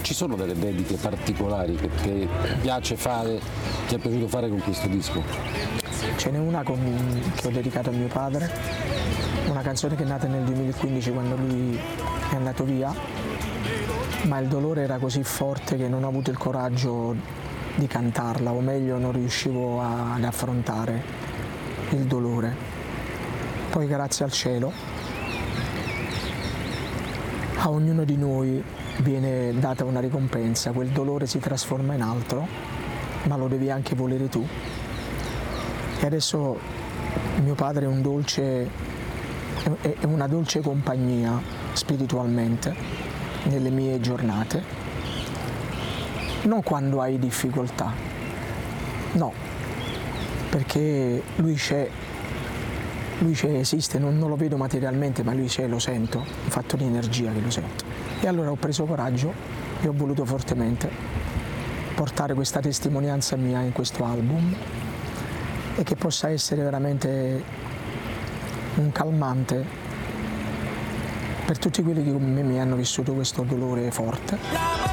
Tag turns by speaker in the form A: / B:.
A: Ci sono delle dediche particolari che ti piace fare, ti è piaciuto fare con questo disco?
B: Ce n'è una che ho dedicato a mio padre, una canzone che è nata nel 2015 quando lui è andato via, ma il dolore era così forte che non ho avuto il coraggio di cantarla, o meglio non riuscivo ad affrontare il dolore. Poi grazie al cielo a ognuno di noi viene data una ricompensa, quel dolore si trasforma in altro, ma lo devi anche volere tu. E adesso mio padre è una dolce compagnia spiritualmente nelle mie giornate, non quando hai difficoltà, no, perché lui c'è, esiste, non lo vedo materialmente, ma lui c'è, lo sento, un fatto di energia che lo sento. E allora ho preso coraggio e ho voluto fortemente portare questa testimonianza mia in questo album e che possa essere veramente un calmante per tutti quelli che come me mi hanno vissuto questo dolore forte.